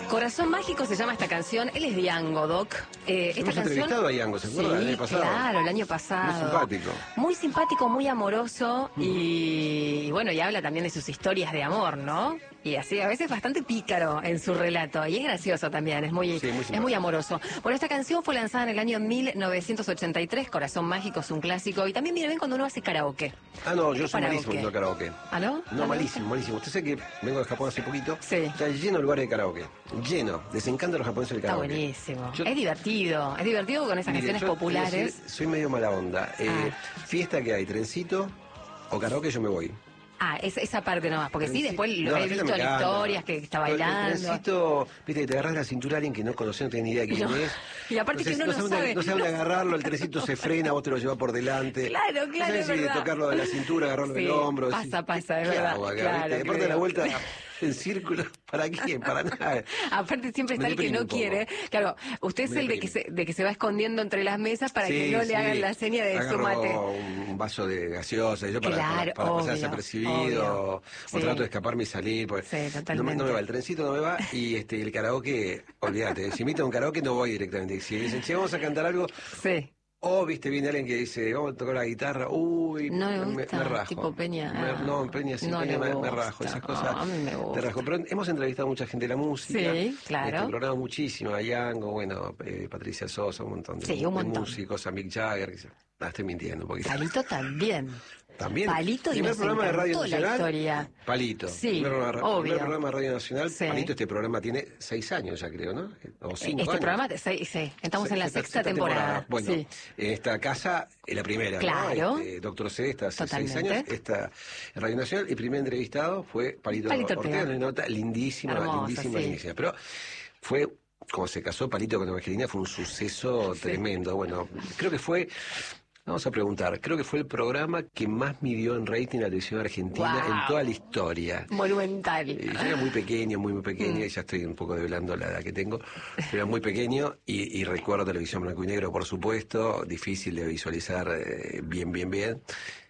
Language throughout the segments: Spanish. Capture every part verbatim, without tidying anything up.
Corazón Mágico se llama esta canción. Él es Diango, Doc. Eh, esta Hemos canción... entrevistado a Diango, ¿se acuerda? Sí, El año pasado. claro, el año pasado. Muy simpático. Muy simpático, muy amoroso mm. y, y bueno, y habla también de sus historias de amor, ¿no? Y así, a veces bastante pícaro en su relato. Y es gracioso también, es muy, sí, muy es muy amoroso. Bueno, esta canción fue lanzada en el año mil novecientos ochenta y tres. Corazón Mágico es un clásico. Y también viene bien cuando uno hace karaoke. Ah, no, yo soy karaoke. malísimo en karaoke. ¿Ah, no? No, ¿Ah, malísimo, no? malísimo. Usted sabe que vengo de Japón hace poquito. Sí. Está lleno de lugares de karaoke. Lleno. Les encanta a los japoneses el karaoke. Está buenísimo. Yo... Es divertido. Es divertido con esas Mire, canciones yo, populares. Decir, soy medio mala onda. Eh, ah. Fiesta que hay, trencito o karaoke, yo me voy. Ah, es, esa parte nomás, porque sí, después lo no, he visto en historias que está bailando. El trencito, viste, que te agarras la cintura a alguien que no conoce, no tiene ni idea de quién no. es. Y aparte Entonces, que uno no, no sabe. No sabe dónde agarrarlo, el trencito se frena, vos te lo llevas por delante. Claro, claro, no sabes si tocarlo de la cintura, agarrarlo sí, del hombro. pasa, si, pasa, es verdad. Hago, claro, Aparte de la vuelta en círculo, ¿para qué? Para nada. Aparte siempre está el que no quiere. Claro, usted es me el de que, se, de que se va escondiendo entre las mesas para sí, que no sí. le hagan la seña de Agarro súmate. un vaso de gaseosa, yo para, claro, para, para obvio, pasar desapercibido, obvio. o Sí. trato de escaparme y salir, pues sí, no, me, no me va, el trencito no me va, y este el karaoke, olvídate, si invitan a un karaoke no voy directamente, si me dicen, che, vamos a cantar algo, sí. o viste, viene alguien que dice, vamos a tocar la guitarra, uy, no le me, gusta, me rajo. tipo Peña. Me, no, en Peña sí, no Peña me, gusta. me rajo, esas cosas. No, a mí me gusta. Te rajo. Pero hemos entrevistado a mucha gente de la música. Sí, claro. Este, programa muchísimo, a Diango, bueno, eh, Patricia Sosa, un montón de, sí, un montón. de músicos, a Mick Jagger, que se... ah, estoy mintiendo un poquito. Palito también. También. Palito y primer nos programa de Radio la Nacional. Historia. Palito. Sí, primer programa, obvio. primer programa de Radio Nacional. Sí. Palito, este programa tiene seis años ya creo, ¿no? O cinco este años. programa, sí, sí. Estamos Se, en la sexta, sexta, sexta temporada. temporada. Bueno, sí. esta casa es la primera, claro. ¿no? Este, Doctor C está hace Totalmente. seis años. Esta en Radio Nacional. El primer entrevistado fue Palito, Palito Ortega. Una nota lindísima, hermosa, lindísima, sí. lindísima. Pero fue... como se casó Palito con Evangelina, fue un suceso sí. tremendo. Bueno, creo que fue... Vamos a preguntar, creo que fue el programa que más midió en rating la televisión argentina wow. en toda la historia. Monumental. Eh, yo era muy pequeño, muy muy pequeño, mm. y ya estoy un poco develando la edad que tengo, pero era muy pequeño y, y recuerdo televisión blanco y negro, por supuesto, difícil de visualizar eh, bien, bien, bien.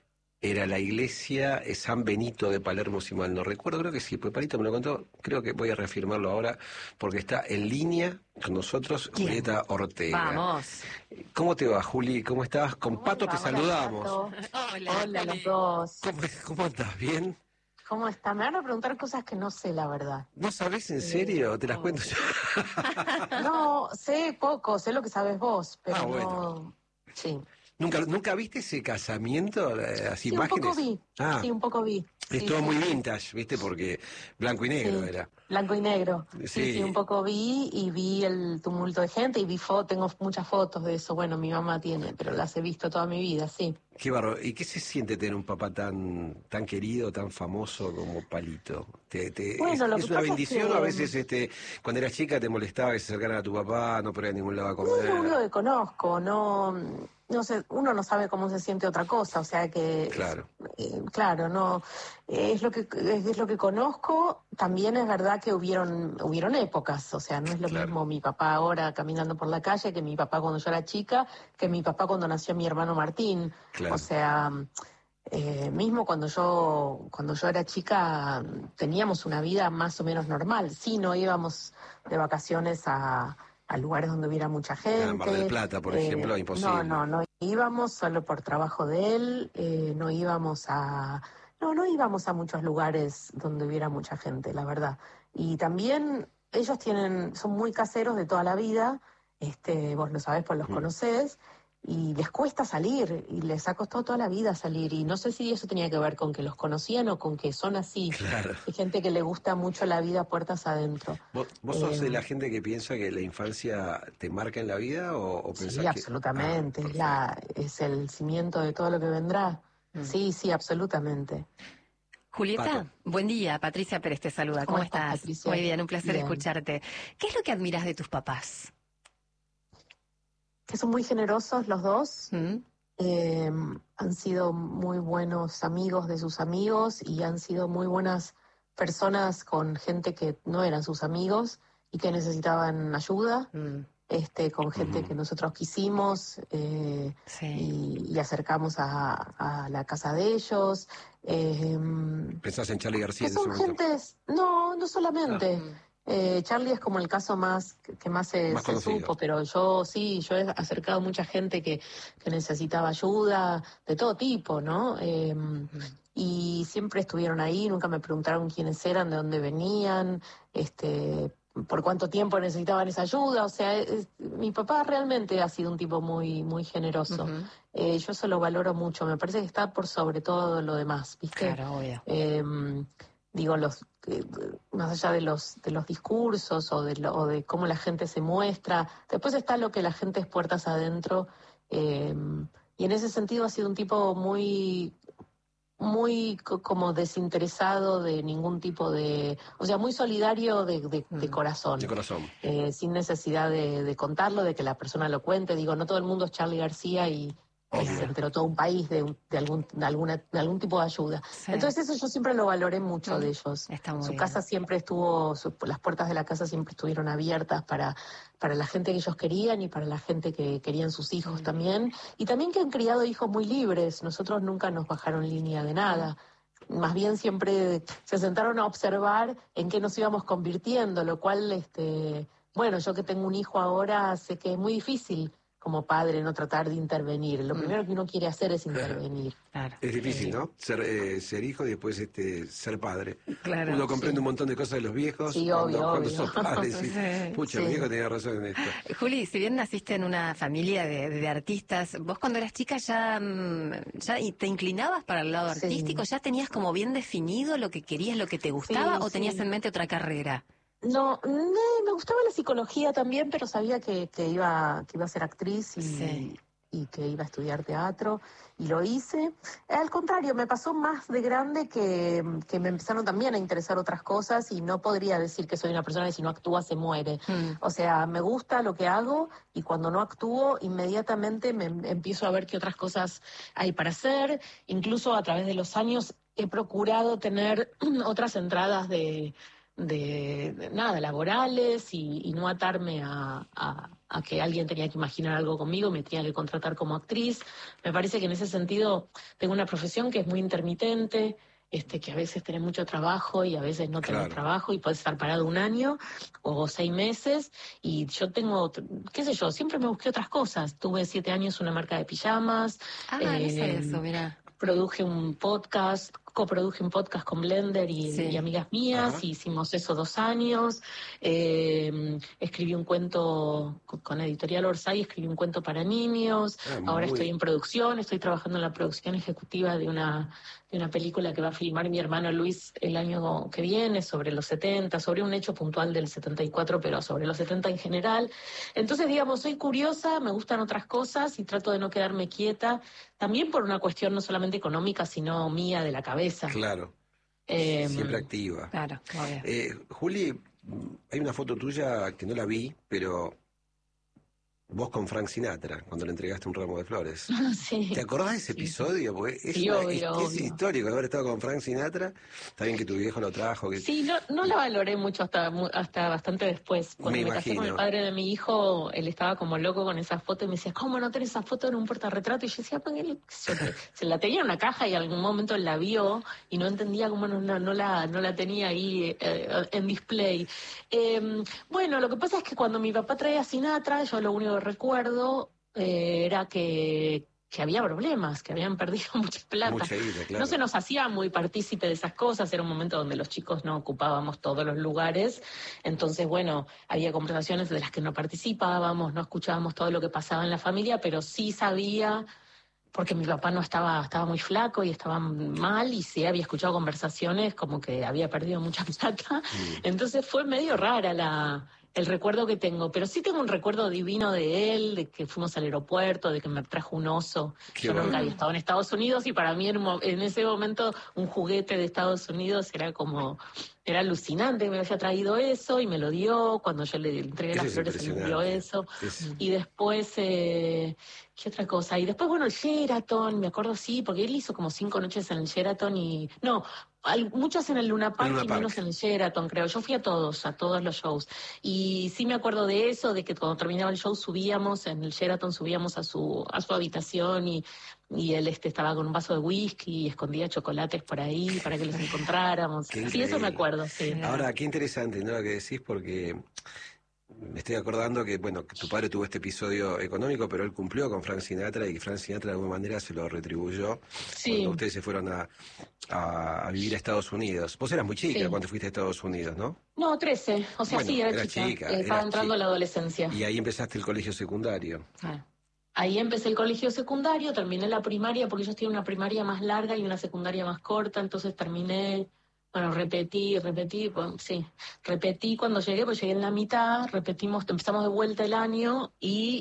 Era la iglesia San Benito de Palermo, si mal no recuerdo, creo que sí, pues Palito me lo contó, creo que voy a reafirmarlo ahora, porque está en línea con nosotros ¿quién? Julieta Ortega. Vamos. ¿Cómo te va, Juli? ¿Cómo estás? Con Hola, Pato te hola, saludamos. Pato. Hola, hola los dos. ¿Cómo, ¿Cómo estás? ¿Bien? ¿Cómo están? Me van a preguntar cosas que no sé, la verdad. ¿No sabés en serio? Te las cuento yo. No, sé poco, sé lo que sabes vos, pero ah, bueno. no... Sí. ¿Nunca, ¿Nunca viste ese casamiento? Las sí, imágenes. un poco vi. Ah. Sí, un poco vi. Es sí, todo sí, muy sí. vintage, ¿viste? Porque blanco y negro sí, era. Blanco y negro. Sí. sí, sí, un poco vi y vi el tumulto de gente y vi fotos, tengo muchas fotos de eso. Bueno, mi mamá tiene, pero las he visto toda mi vida, sí. Qué bárbaro. ¿Y qué se siente tener un papá tan tan querido, tan famoso como Palito? ¿Te, te, bueno, ¿Es, lo es que una pasa bendición es que... o a veces este, cuando eras chica te molestaba que se acercaran a tu papá, no podías a ningún lado a comer? No, no lo conozco, no... No sé, uno no sabe cómo se siente otra cosa, o sea que... Claro. Eh, claro, no... Eh, es lo que es, es lo que conozco. También es verdad que hubieron hubieron épocas, o sea, no es lo claro. mismo mi papá ahora caminando por la calle que mi papá cuando yo era chica, que mi papá cuando nació mi hermano Martín. Claro. O sea... Eh, mismo cuando yo cuando yo era chica teníamos una vida más o menos normal. Sí, no íbamos de vacaciones a... a lugares donde hubiera mucha gente. Ah, Mar del Plata, por eh, ejemplo, imposible. No, no, no íbamos solo por trabajo de él, eh, no íbamos a... No, no íbamos a muchos lugares donde hubiera mucha gente, la verdad. Y también ellos tienen, son muy caseros de toda la vida, este, vos lo sabés, pues los mm. conocés, y les cuesta salir, y les ha costado toda la vida salir, y no sé si eso tenía que ver con que los conocían o con que son así. Claro. Hay gente que le gusta mucho la vida puertas adentro. ¿Vos, vos sos eh, de la gente que piensa que la infancia te marca en la vida o, o pensás sí, que... absolutamente, Ah, es, la, es el cimiento de todo lo que vendrá. Mm. Sí, sí, absolutamente. Julieta, Pato. Buen día, Patricia Pérez te saluda, ¿cómo, ¿Cómo estás? estás Patricia? Muy bien, un placer bien. escucharte. ¿Qué es lo que admiras de tus papás? Que son muy generosos los dos, ¿Mm? eh, han sido muy buenos amigos de sus amigos y han sido muy buenas personas con gente que no eran sus amigos y que necesitaban ayuda, mm. este, con gente uh-huh. que nosotros quisimos eh, sí. y, y acercamos a, a la casa de ellos. Eh, ¿Pensás en Charly García? Que son gentes, no, no solamente. Ah. Eh, Charlie es como el caso más que más se, Más se supo, pero yo sí, yo he acercado a mucha gente que, que necesitaba ayuda de todo tipo, ¿no? Eh, y siempre estuvieron ahí, nunca me preguntaron quiénes eran, de dónde venían, este, por cuánto tiempo necesitaban esa ayuda. O sea, es, mi papá realmente ha sido un tipo muy, muy generoso. Uh-huh. Eh, yo eso lo valoro mucho, me parece que está por sobre todo lo demás, ¿viste? Claro, obvio. Eh, digo, los eh, más allá de los de los discursos o de, lo, o de cómo la gente se muestra, después está lo que la gente es puertas adentro, eh, y en ese sentido ha sido un tipo muy muy co- como desinteresado de ningún tipo de, o sea, muy solidario de, de, de corazón, De corazón. eh, sin necesidad de, de contarlo, de que la persona lo cuente. Digo, no todo el mundo es Charly García y y se enteró todo un país de, un- de algún de alguna de algún tipo de ayuda. Sí. Entonces eso yo siempre lo valoré mucho Mm, de ellos. está muy Su bien. casa siempre estuvo, su- las puertas de la casa siempre estuvieron abiertas para, para la gente que ellos querían y para la gente que querían sus hijos también. Y también que han criado hijos muy libres. Nosotros nunca nos bajaron línea de nada. Más bien siempre se sentaron a observar en qué nos íbamos convirtiendo, lo cual, este, bueno, yo que tengo un hijo ahora, sé que es muy difícil como padre no tratar de intervenir. Lo Mm. primero que uno quiere hacer es intervenir. Claro. Es difícil, ¿no? Ser, eh, ser hijo y después este, ser padre. Claro, Uno comprende sí. un montón de cosas de los viejos. Sí, cuando, obvio, cuando obvio. sos padre, sí. Sí. Pucha, Sí. mi viejo tenía razón en esto. Juli, si bien naciste en una familia de, de artistas, vos cuando eras chica ya, mm, ya y te inclinabas para el lado Sí. artístico, ya tenías como bien definido lo que querías, lo que te gustaba, Sí, o tenías sí. en mente otra carrera. No, ne- me gustaba la psicología también, pero sabía que, que iba que iba a ser actriz y, Sí. y que iba a estudiar teatro, y lo hice. Al contrario, me pasó más de grande que, que me empezaron también a interesar otras cosas, y no podría decir que soy una persona que si no actúa se muere. Mm. O sea, me gusta lo que hago y cuando no actúo, inmediatamente me em- empiezo a ver qué otras cosas hay para hacer. Incluso a través de los años he procurado tener otras entradas de de, de nada, laborales, y, y no atarme a, a, a que alguien tenía que imaginar algo conmigo, me tenía que contratar como actriz. Me parece que en ese sentido tengo una profesión que es muy intermitente, este, que a veces tenés mucho trabajo y a veces no tenés Claro. trabajo y podés estar parado un año o seis meses, y yo tengo, qué sé yo, siempre me busqué otras cosas. Tuve siete años una marca de pijamas. Ah, no sé eh, eso, mira. Produje un podcast, coproduje un podcast con Blender y, Sí. y amigas mías, Ajá. y hicimos eso dos años. Eh, escribí un cuento con, con Editorial Orsay, escribí un cuento para niños. Ah, Ahora muy- estoy en producción, estoy trabajando en la producción ejecutiva de una, de una película que va a filmar mi hermano Luis el año que viene, sobre los setenta, sobre un hecho puntual del setenta y cuatro, pero sobre los setenta en general. Entonces, digamos, soy curiosa, me gustan otras cosas y trato de no quedarme quieta, también por una cuestión no solamente económica, sino mía, de la cabeza. Claro. Eh, Siempre activa. Claro, obvio. Eh, Juli, mm, hay una foto tuya que no la vi, pero vos con Frank Sinatra, cuando le entregaste un ramo de flores. sí. ¿Te acordás de ese Sí. episodio? Porque es, Sí, una- obvio, es, es obvio. histórico haber estado con Frank Sinatra. Está bien que tu viejo lo trajo. Que... Sí, no, no la valoré mucho hasta mu- hasta bastante después. Cuando Me me, casé con imagino. el padre de mi hijo, él estaba como loco con esa foto y me decía, ¿cómo no tenés esa foto en un portarretrato? Y yo decía, pues él, yo, se la tenía en una caja y en algún momento la vio y no entendía cómo no, no, no la, no la tenía ahí eh, en display. Eh, bueno, lo que pasa es que cuando mi papá traía a Sinatra, yo lo único que recuerdo eh, era que, que había problemas, que habían perdido mucha plata. Mucha ira, claro. No se nos hacía muy partícipe de esas cosas, era un momento donde los chicos no ocupábamos todos los lugares, entonces, bueno, había conversaciones de las que no participábamos, no escuchábamos todo lo que pasaba en la familia, pero sí sabía, porque mi papá no estaba, estaba muy flaco y estaba mal, y sí había escuchado conversaciones como que había perdido mucha plata, Mm. entonces fue medio rara la... el recuerdo que tengo, pero sí tengo un recuerdo divino de él, de que fuimos al aeropuerto, de que me trajo un oso. Qué Yo nunca bárbaro. había estado en Estados Unidos y para mí en, un mo- en ese momento un juguete de Estados Unidos era como, era alucinante que me haya traído eso, y me lo dio. Cuando yo le entregué Eso las es flores, él me dio impresionante. eso. Es- Y después, eh, ¿qué otra cosa? Y después, bueno, el Sheraton, me acuerdo, sí, porque él hizo como cinco noches en el Sheraton y... No, al- muchas en el Luna Park Luna y Park. menos en el Sheraton, creo. Yo fui a todos, a todos los shows. Y sí me acuerdo de eso, de que cuando terminaba el show subíamos, en el Sheraton subíamos a su, a su habitación y y él este estaba con un vaso de whisky y escondía chocolates por ahí para que los encontráramos. Qué Sí, eso me increíble. acuerdo, sí. Ahora, qué interesante, ¿no? Lo que decís, porque me estoy acordando que, bueno, que tu padre tuvo este episodio económico, pero él cumplió con Frank Sinatra y que Frank Sinatra de alguna manera se lo retribuyó Sí. cuando ustedes se fueron a, a, a vivir a Estados Unidos. Vos eras muy chica Sí. cuando fuiste a Estados Unidos, ¿no? No, trece, o sea, Bueno, sí, era eras chica, chica, eh, estaba eras entrando chica. a la adolescencia. Y ahí empezaste el colegio secundario. Ah. Ahí empecé el colegio secundario, terminé la primaria, porque ellos tienen una primaria más larga y una secundaria más corta, entonces terminé, bueno, repetí, repetí, pues, sí, repetí cuando llegué, pues llegué en la mitad, repetimos, empezamos de vuelta el año y,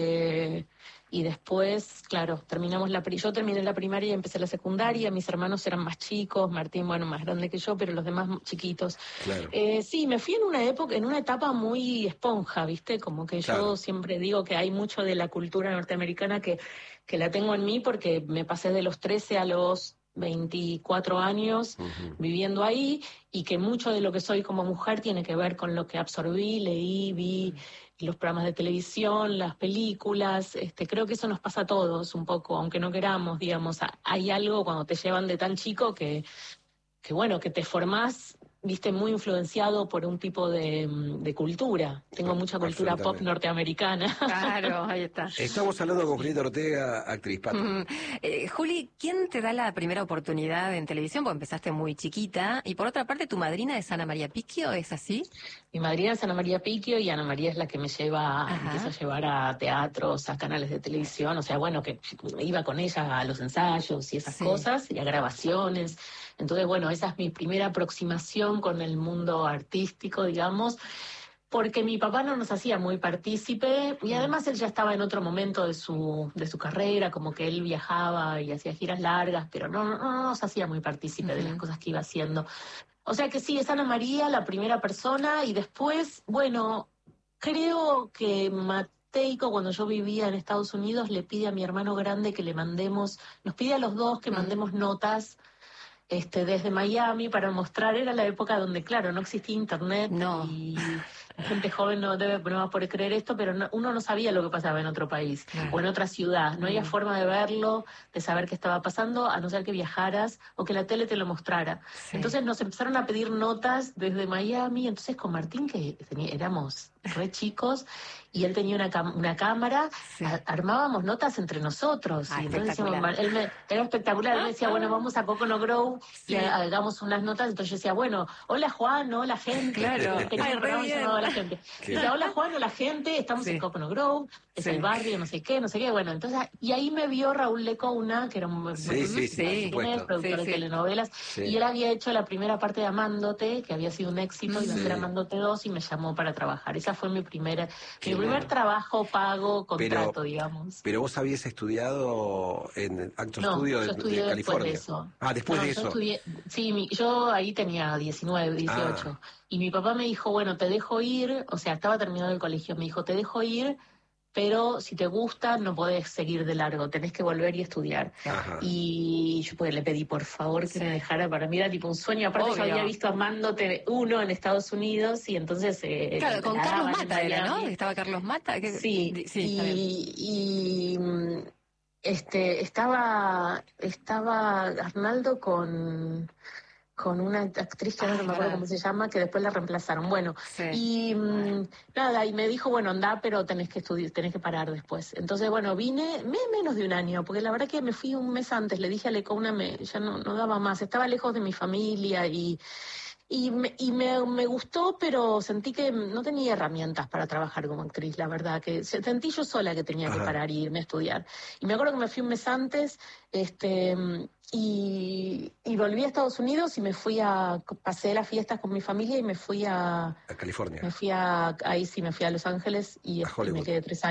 eh, y después, claro, terminamos la pri- yo terminé la primaria y empecé la secundaria, mis hermanos eran más chicos, Martín, bueno, más grande que yo, pero los demás chiquitos. Claro. Eh, sí, me fui en una época, en una etapa muy esponja, ¿viste? Como que Claro. yo siempre digo que hay mucho de la cultura norteamericana que, que la tengo en mí porque me pasé de los trece a los veinticuatro años Ujú. viviendo ahí y que mucho de lo que soy como mujer tiene que ver con lo que absorbí, leí, vi los programas de televisión, las películas. Este, creo que eso nos pasa a todos un poco, aunque no queramos, digamos. A- Hay algo cuando te llevan de tan chico que, que bueno, que te formás, viste, muy influenciado por un tipo de, de cultura. Tengo mucha cultura pop Absolutamente. norteamericana. Claro, ahí está. Estamos hablando con Julieta Ortega, actriz. Pato. Mm, eh, Juli, ¿quién te da la primera oportunidad en televisión? Porque empezaste muy chiquita. Y por otra parte, ¿tu madrina es Ana María Picchio? ¿Es así? Mi madrina es Ana María Picchio y Ana María es la que me lleva, Ajá. empieza a llevar a teatros, a canales de televisión, o sea, bueno, que iba con ella a los ensayos y esas Sí. cosas, y a grabaciones. Entonces, bueno, esa es mi primera aproximación con el mundo artístico, digamos, porque mi papá no nos hacía muy partícipe y además él ya estaba en otro momento de su, de su carrera, como que él viajaba y hacía giras largas, pero no, no, no nos hacía muy partícipe de las Ujú. cosas que iba haciendo. O sea que sí, es Ana María la primera persona y después, bueno, creo que Mateico, cuando yo vivía en Estados Unidos, le pide a mi hermano grande que le mandemos, nos pide a los dos que Mm. mandemos notas este, desde Miami para mostrar, era la época donde, claro, no existía internet No. y la gente joven no debe no va a poder creer esto, pero no- uno no sabía lo que pasaba en otro país Claro. o en otra ciudad. No había Mm. forma de verlo, de saber qué estaba pasando, a no ser que viajaras o que la tele te lo mostrara. Sí. Entonces nos empezaron a pedir notas desde Miami, entonces con Martín, que tenía- éramos re chicos, y él tenía una, cam- una cámara, Sí. a- armábamos notas entre nosotros. Ah, y entonces decíamos, espectacular. él me, era espectacular, él me decía, bueno, vamos a Coconut Grove Sí. y ha- hagamos unas notas. Entonces yo decía, bueno, hola Juan, hola gente. Claro. Tenía Ay, un re programa bien. llamado Hola Gente. Qué Decía, hola Juan, hola gente, estamos Sí. en Coconut Grove, es Sí. el barrio, no sé qué, no sé qué. Bueno, entonces, y ahí me vio Raúl Lecona, que era un Sí, sí, sí, por supuesto. productor Sí, de sí. telenovelas, Sí. y él había hecho la primera parte de Amándote, que había sido un éxito, iba a Sí. ser Amándote dos, y me llamó para trabajar. Esa fue mi primera, Qué mi primer bueno. trabajo pago, contrato, Pero- digamos. Pero vos habías estudiado en Actor No, Studio de, yo estudié de después California. de eso. Ah, después No, de yo eso. estudié- sí, mi- yo ahí tenía diecinueve, dieciocho. Ah. Y mi papá me dijo, bueno, te dejo ir, o sea, estaba terminando el colegio, me dijo, te dejo ir, pero si te gusta no podés seguir de largo, tenés que volver y estudiar. Ajá. Y yo pues, le pedí, por favor, que Sí. me dejara, para mí era tipo un sueño. Aparte yo Obvio. había visto Amándote uno en Estados Unidos y entonces... eh, Claro, con la Carlos daban en Mata era, ¿no? Miami. Estaba Carlos Mata. que- Sí, di- sí, está bien. y, y, mm, este, estaba, estaba Arnaldo con, con una actriz que ahora Ah, no me acuerdo verdad. cómo se llama, que después la reemplazaron. Bueno, Sí. y mm, nada, y me dijo, bueno, anda, pero tenés que estudiar, tenés que parar después. Entonces, bueno, vine me, menos de un año, porque la verdad que me fui un mes antes, le dije a Lecona, me, ya no, no daba más, estaba lejos de mi familia y... Y, me, y me, me gustó, pero sentí que no tenía herramientas para trabajar como actriz, la verdad, que se- sentí yo sola que tenía que Ajá. parar y irme a estudiar. Y me acuerdo que me fui un mes antes, este, y, y volví a Estados Unidos y me fui a, pasé las fiestas con mi familia y me fui a, A California. me fui a, ahí sí me fui a Los Ángeles y, A este, Hollywood. me quedé tres años.